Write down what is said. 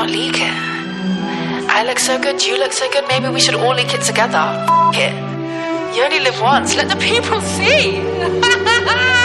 not leak it. I look so good, you look so good, maybe we should all leak it together. It. You only live once, let the people see.